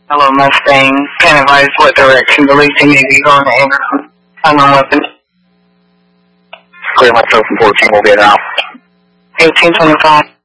Hello, Mustang. Can advise what direction the leasing may be going to Anderson. Unknown weapon. Clear myself from 14, we'll get out. 1825.